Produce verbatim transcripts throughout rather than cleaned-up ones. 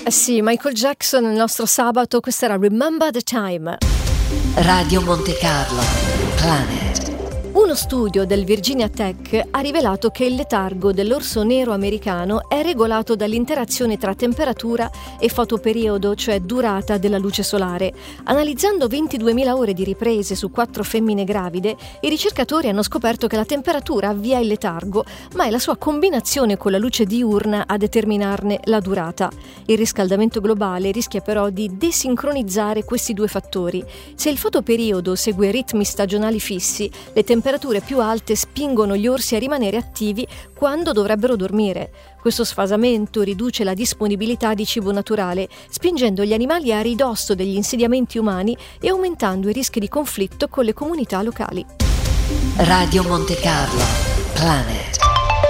Eh sì, Michael Jackson, il nostro sabato, questa era Remember the Time. Radio Monte Carlo, Planet. Uno studio del Virginia Tech ha rivelato che il letargo dell'orso nero americano è regolato dall'interazione tra temperatura e fotoperiodo, cioè durata della luce solare. Analizzando ventiduemila ore di riprese su quattro femmine gravide, i ricercatori hanno scoperto che la temperatura avvia il letargo, ma è la sua combinazione con la luce diurna a determinarne la durata. Il riscaldamento globale rischia però di desincronizzare questi due fattori. Se il fotoperiodo segue ritmi stagionali fissi, le temperature più alte spingono gli orsi a rimanere attivi quando dovrebbero dormire. Questo sfasamento riduce la disponibilità di cibo naturale, spingendo gli animali a ridosso degli insediamenti umani e aumentando i rischi di conflitto con le comunità locali. Radio Monte Carlo, Planet.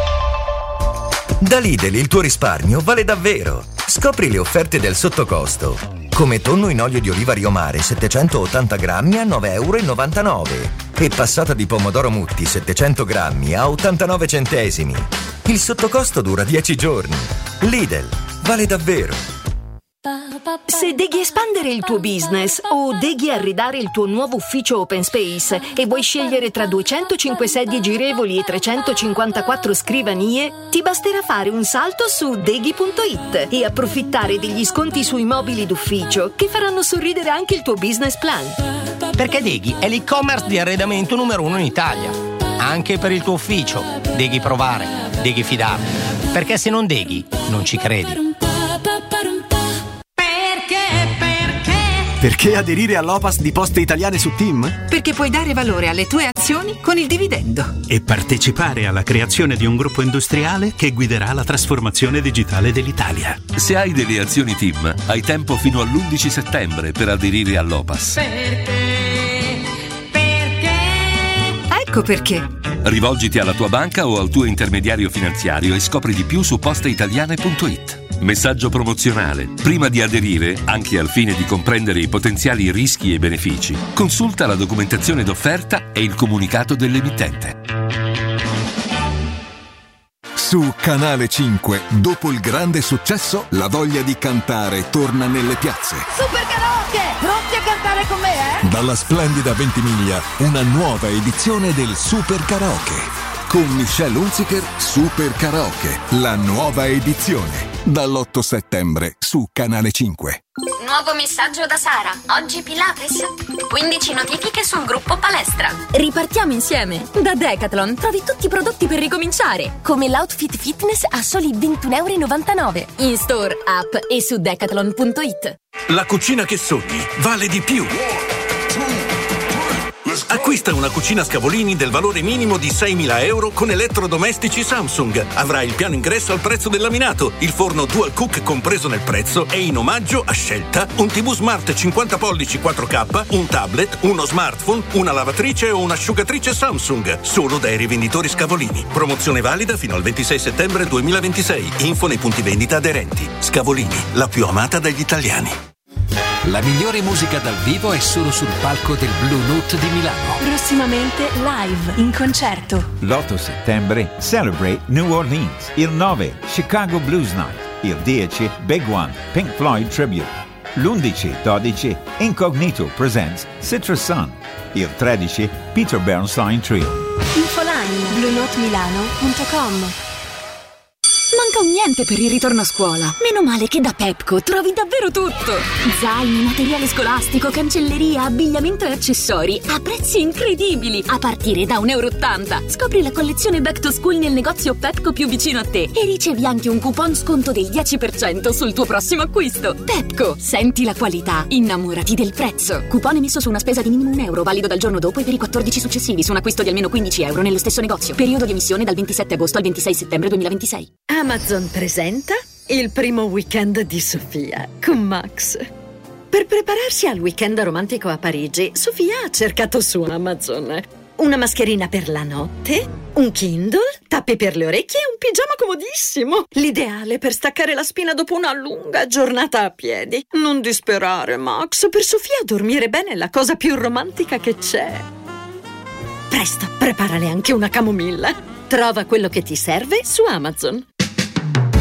Da Lidl il tuo risparmio vale davvero. Scopri le offerte del sottocosto. Come tonno in olio di oliva Rio Mare settecentottanta grammi a nove virgola novantanove euro e passata di pomodoro Mutti settecento grammi a ottantanove centesimi. Il sottocosto dura dieci giorni. Lidl, vale davvero. Se devi espandere il tuo business o devi arredare il tuo nuovo ufficio open space e vuoi scegliere tra duecentocinque sedie girevoli e trecentocinquantaquattro scrivanie, ti basterà fare un salto su deghi punto it e approfittare degli sconti sui mobili d'ufficio che faranno sorridere anche il tuo business plan. Perché Deghi è l'e-commerce di arredamento numero uno in Italia. Anche per il tuo ufficio. Deghi provare, Deghi fidarti. Perché se non Deghi, non ci credi. Perché aderire all'O P A S di Poste Italiane su Team? Perché puoi dare valore alle tue azioni con il dividendo. E partecipare alla creazione di un gruppo industriale che guiderà la trasformazione digitale dell'Italia. Se hai delle azioni Team, hai tempo fino all'undici settembre per aderire all'O P A S. Perché? Perché? Ecco perché. Rivolgiti alla tua banca o al tuo intermediario finanziario e scopri di più su posteitaliane punto it. Messaggio promozionale. Prima di aderire, anche al fine di comprendere i potenziali rischi e benefici, consulta la documentazione d'offerta e il comunicato dell'emittente. Su Canale cinque, dopo il grande successo, la voglia di cantare torna nelle piazze. Super Karaoke! Pronti a cantare con me, eh? Dalla splendida Ventimiglia, una nuova edizione del Super Karaoke. Con Michelle Hunziker, Super Karaoke, la nuova edizione. Dall'otto settembre su Canale cinque. Nuovo messaggio da Sara. Oggi Pilates. quindici notifiche sul gruppo palestra. Ripartiamo insieme. Da Decathlon trovi tutti i prodotti per ricominciare, come l'outfit fitness a soli ventuno virgola novantanove euro. In store, app e su decathlon punto it. La cucina che sogni vale di più. Acquista una cucina Scavolini del valore minimo di seimila euro con elettrodomestici Samsung. Avrai il piano ingresso al prezzo del laminato, il forno Dual Cook compreso nel prezzo e in omaggio a scelta un tivù smart cinquanta pollici quattro K, un tablet, uno smartphone, una lavatrice o un'asciugatrice Samsung. Solo dai rivenditori Scavolini. Promozione valida fino al ventisei settembre duemilaventisei. Info nei punti vendita aderenti. Scavolini, la più amata dagli italiani. La migliore musica dal vivo è solo sul palco del Blue Note di Milano. Prossimamente live, in concerto. L'otto settembre Celebrate New Orleans. Il nove Chicago Blues Night. Il dieci Big One Pink Floyd Tribute. L'undici dodici Incognito presents Citrus Sun. Il tredici Peter Bernstein Trio. Infoline blue note milano punto com. Manca un niente per il ritorno a scuola. Meno male che da Pepco trovi davvero tutto. Zaini, materiale scolastico, cancelleria, abbigliamento e accessori a prezzi incredibili, a partire da un euro e ottanta. Scopri la collezione Back to School nel negozio Pepco più vicino a te e ricevi anche un coupon sconto del dieci per cento sul tuo prossimo acquisto. Pepco, senti la qualità, innamorati del prezzo. Coupon emesso su una spesa di minimo un euro, valido dal giorno dopo e per i quattordici successivi su un acquisto di almeno quindici euro nello stesso negozio. Periodo di emissione dal ventisette agosto al ventisei settembre duemilaventisei. Amazon presenta il primo weekend di Sofia con Max. Per prepararsi al weekend romantico a Parigi, Sofia ha cercato su Amazon una mascherina per la notte, un Kindle, tappi per le orecchie e un pigiama comodissimo. L'ideale per staccare la spina dopo una lunga giornata a piedi. Non disperare, Max. Per Sofia dormire bene è la cosa più romantica che c'è. Presto, preparale anche una camomilla. Trova quello che ti serve su Amazon.